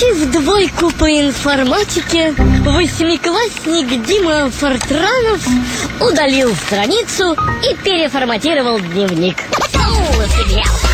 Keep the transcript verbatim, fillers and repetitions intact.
Получив двойку по информатике, восьмиклассник Дима Фортранов удалил страницу и переформатировал дневник.